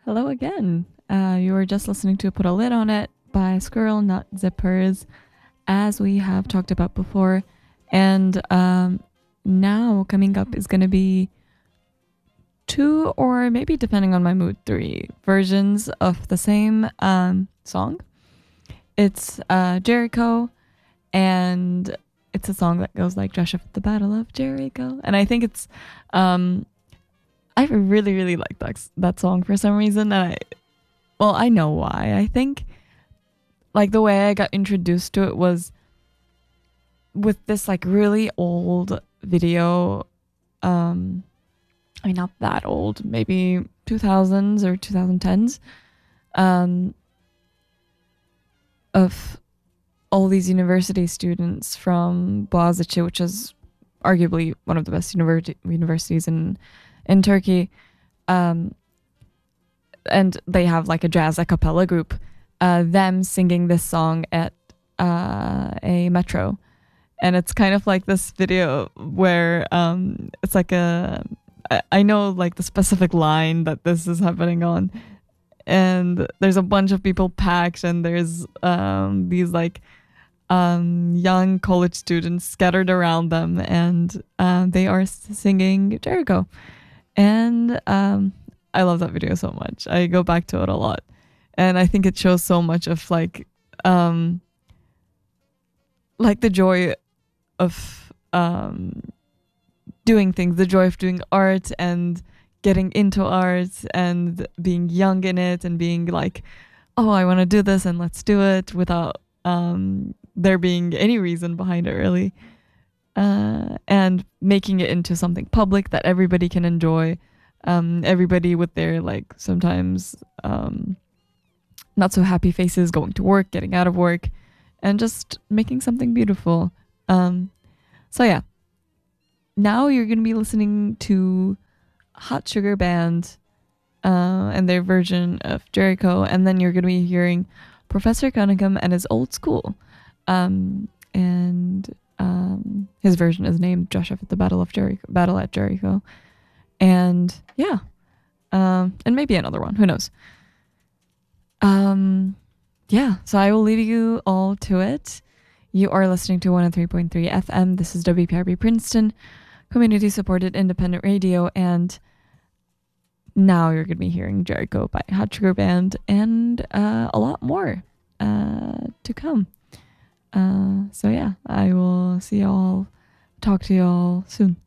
Hello again. You were just listening to Put a Lid on It by Squirrel Nut Zippers, as we have talked about before. And now coming up is going to be two, or maybe depending on my mood, three versions of the same song. It's Jericho, and it's a song that goes like Joshua at the Battle of Jericho. And I think it's I really, really like that song for some reason. I know why. I think like the way I got introduced to it was with this like really old video. Not that old, maybe 2000s or 2010s, of all these university students from Boğaziçi, which is arguably one of the best universities in Turkey. And they have like a jazz a cappella group, them singing this song at a metro. And it's kind of like this video where it's like I know like the specific line that this is happening on. And there's a bunch of people packed, and there's these like young college students scattered around them, and they are singing Jericho. And I love that video so much. I go back to it a lot. And I think it shows so much of like the joy of doing things, the joy of doing art and getting into art and being young in it and being like, oh, I want to do this and let's do it without there being any reason behind it really. And making it into something public that everybody can enjoy. Everybody with their like sometimes not so happy faces going to work, getting out of work, and just making something beautiful. So yeah, now you're going to be listening to Hot Sugar Band and their version of Jericho, and then you're going to be hearing Professor Cunningham and his Old School. And his version is named Joshua at the Battle at Jericho. And yeah. And maybe another one. Who knows? Yeah. So I will leave you all to it. You are listening to 103.3 FM. This is WPRB Princeton, community supported independent radio. And now you're going to be hearing Jericho by Hot Sugar Band and a lot more to come. So yeah, I will talk to y'all soon.